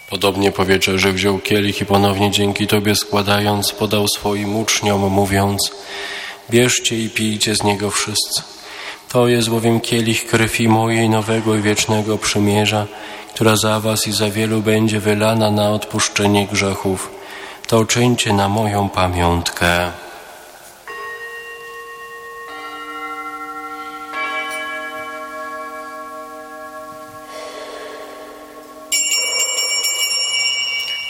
Podobnie po wieczerzy wziął kielich i ponownie dzięki Tobie składając, podał swoim uczniom, mówiąc: bierzcie i pijcie z niego wszyscy. To jest bowiem kielich krwi mojej nowego i wiecznego przymierza, która za was i za wielu będzie wylana na odpuszczenie grzechów. To czyńcie na moją pamiątkę.